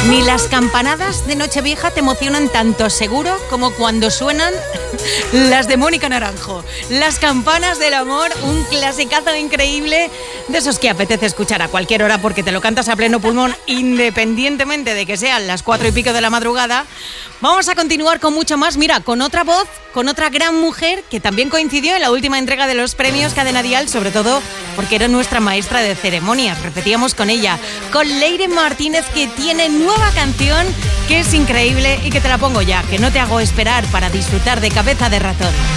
Ni las campanadas de Nochevieja te emocionan tanto seguro como cuando suenan las de Mónica Naranjo. Las campanas del amor, un clasicazo increíble, de esos que apetece escuchar a cualquier hora porque te lo cantas a pleno pulmón, independientemente de que sean las 4 y pico de la madrugada. Vamos a continuar con mucho más, mira, con otra voz, con otra gran mujer que también coincidió en la última entrega de los premios Cadena Dial, sobre todo porque era nuestra maestra de ceremonias. Repetíamos con ella, con Leire Martínez, que tiene nueva canción que es increíble y que te la pongo ya, que no te hago esperar, para disfrutar de Cabeza de Ratón.